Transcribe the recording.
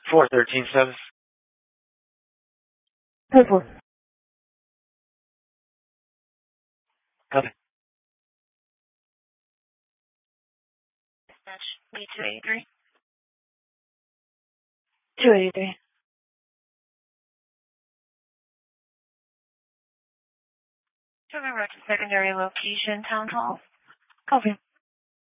413 service. Purple. Copy. Dispatch, B283. 283. To the secondary location, town hall. Copy.